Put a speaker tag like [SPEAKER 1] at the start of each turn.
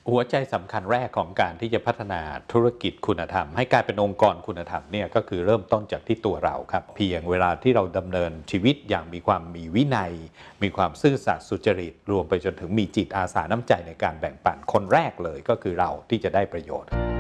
[SPEAKER 1] หัวใจสำคัญแรกของการที่จะพัฒนาธุรกิจคุณธรรมให้กลายเป็นองค์กรคุณธรรมเนี่ยก็คือเริ่มต้นจากที่ตัวเราครับเพียงเวลาที่เราดำเนินชีวิตอย่างมีวินัยมีความซื่อสัตย์สุจริตรวมไปจนถึงมีจิตอาสาน้ำใจในการแบ่งปันคนแรกเลยก็คือเราที่จะได้ประโยชน์